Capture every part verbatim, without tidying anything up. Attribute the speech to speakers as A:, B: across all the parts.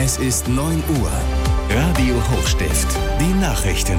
A: Es ist neun Uhr. Radio Hochstift. Die Nachrichten.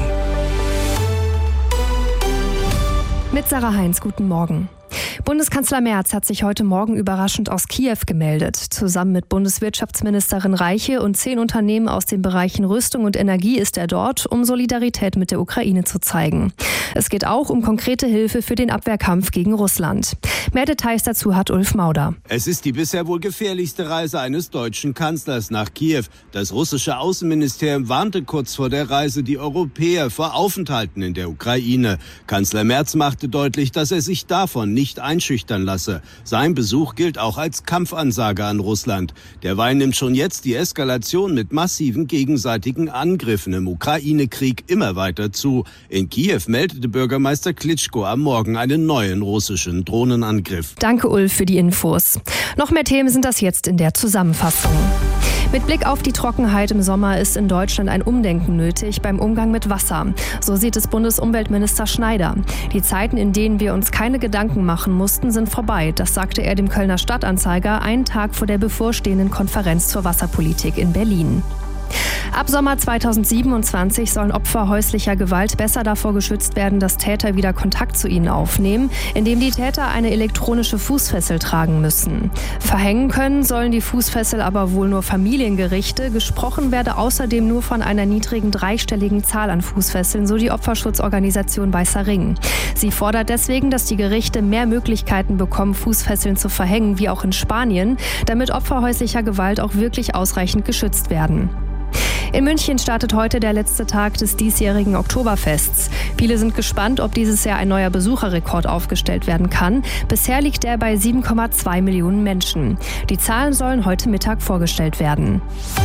B: Mit Sarah Heinz, guten Morgen. Bundeskanzler Merz hat sich heute Morgen überraschend aus Kiew gemeldet. Zusammen mit Bundeswirtschaftsministerin Reiche und zehn Unternehmen aus den Bereichen Rüstung und Energie ist er dort, um Solidarität mit der Ukraine zu zeigen. Es geht auch um konkrete Hilfe für den Abwehrkampf gegen Russland. Mehr Details dazu hat Ulf Mauder.
C: Es ist die bisher wohl gefährlichste Reise eines deutschen Kanzlers nach Kiew. Das russische Außenministerium warnte kurz vor der Reise die Europäer vor Aufenthalten in der Ukraine. Kanzler Merz machte deutlich, dass er sich davon nicht einschüchtern lasse. Sein Besuch gilt auch als Kampfansage an Russland. Derweil nimmt schon jetzt die Eskalation mit massiven gegenseitigen Angriffen im Ukraine-Krieg immer weiter zu. In Kiew meldete Bürgermeister Klitschko am Morgen einen neuen russischen Drohnenangriff.
B: Danke, Ulf, für die Infos. Noch mehr Themen sind das jetzt in der Zusammenfassung. Mit Blick auf die Trockenheit im Sommer ist in Deutschland ein Umdenken nötig beim Umgang mit Wasser. So sieht es Bundesumweltminister Schneider. Die Zeiten, in denen wir uns keine Gedanken machen mussten, sind vorbei. Das sagte er dem Kölner Stadtanzeiger einen Tag vor der bevorstehenden Konferenz zur Wasserpolitik in Berlin. Ab Sommer zweitausendsiebenundzwanzig sollen Opfer häuslicher Gewalt besser davor geschützt werden, dass Täter wieder Kontakt zu ihnen aufnehmen, indem die Täter eine elektronische Fußfessel tragen müssen. Verhängen können sollen die Fußfessel aber wohl nur Familiengerichte. Gesprochen werde außerdem nur von einer niedrigen dreistelligen Zahl an Fußfesseln, so die Opferschutzorganisation Weißer Ring. Sie fordert deswegen, dass die Gerichte mehr Möglichkeiten bekommen, Fußfesseln zu verhängen, wie auch in Spanien, damit Opfer häuslicher Gewalt auch wirklich ausreichend geschützt werden. In München startet heute der letzte Tag des diesjährigen Oktoberfests. Viele sind gespannt, ob dieses Jahr ein neuer Besucherrekord aufgestellt werden kann. Bisher liegt er bei sieben Komma zwei Millionen Menschen. Die Zahlen sollen heute Mittag vorgestellt werden.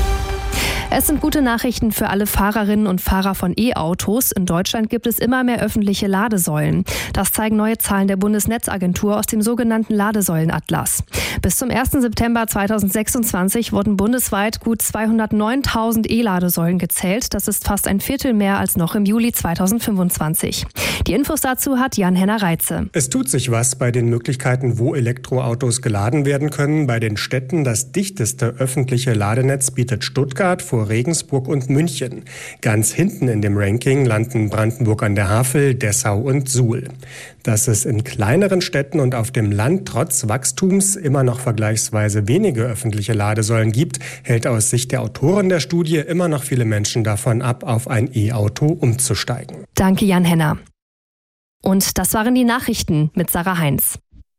B: Es sind gute Nachrichten für alle Fahrerinnen und Fahrer von E-Autos. In Deutschland gibt es immer mehr öffentliche Ladesäulen. Das zeigen neue Zahlen der Bundesnetzagentur aus dem sogenannten Ladesäulenatlas. Bis zum ersten September zweitausendsechsundzwanzig wurden bundesweit gut zweihundertneuntausend E-Ladesäulen gezählt. Das ist fast ein Viertel mehr als noch im Juli zweitausendfünfundzwanzig. Die Infos dazu hat Jan-Henner Reitze.
D: Es tut sich was bei den Möglichkeiten, wo Elektroautos geladen werden können. Bei den Städten das dichteste öffentliche Ladenetz bietet Stuttgart vor Regensburg und München. Ganz hinten in dem Ranking landen Brandenburg an der Havel, Dessau und Suhl. Dass es in kleineren Städten und auf dem Land trotz Wachstums immer noch vergleichsweise wenige öffentliche Ladesäulen gibt, hält aus Sicht der Autoren der Studie immer noch viele Menschen davon ab, auf ein E-Auto umzusteigen.
B: Danke, Jan Henner. Und das waren die Nachrichten mit Sarah Heinz.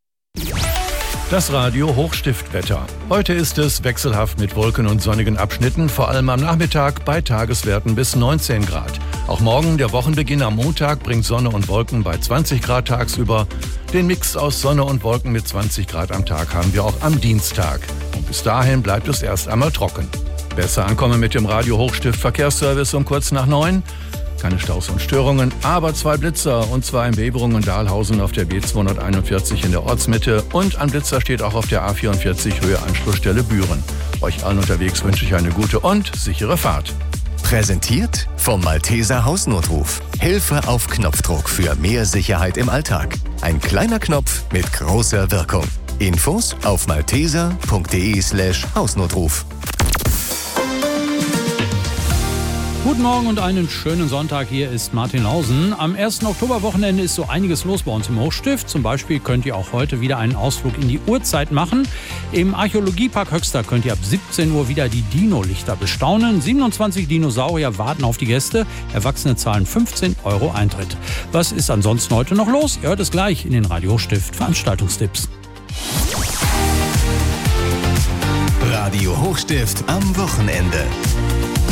E: Das Radio Hochstiftwetter. Heute ist es wechselhaft mit Wolken und sonnigen Abschnitten, vor allem am Nachmittag bei Tageswerten bis neunzehn Grad. Auch morgen, der Wochenbeginn am Montag, bringt Sonne und Wolken bei zwanzig Grad tagsüber. Den Mix aus Sonne und Wolken mit zwanzig Grad am Tag haben wir auch am Dienstag. Und bis dahin bleibt es erst einmal trocken. Besser ankommen mit dem Radio Hochstift Verkehrsservice um kurz nach neun. Keine Staus und Störungen, aber zwei Blitzer, und zwar in Beverungen und Dahlhausen auf der B zweihunderteinundvierzig in der Ortsmitte, und ein Blitzer steht auch auf der A vierundvierzig Höhe Anschlussstelle Büren. Euch allen unterwegs wünsche ich eine gute und sichere Fahrt.
A: Präsentiert vom Malteser Hausnotruf. Hilfe auf Knopfdruck für mehr Sicherheit im Alltag. Ein kleiner Knopf mit großer Wirkung. Infos auf malteser.de slash Hausnotruf.
F: Guten Morgen und einen schönen Sonntag. Hier ist Martin Lausen. Am ersten Oktoberwochenende ist so einiges los bei uns im Hochstift. Zum Beispiel könnt ihr auch heute wieder einen Ausflug in die Urzeit machen. Im Archäologiepark Höxter könnt ihr ab siebzehn Uhr wieder die Dino-Lichter bestaunen. siebenundzwanzig Dinosaurier warten auf die Gäste. Erwachsene zahlen fünfzehn Euro Eintritt. Was ist ansonsten heute noch los? Ihr hört es gleich in den Radio Hochstift Veranstaltungstipps.
A: Radio Hochstift am Wochenende.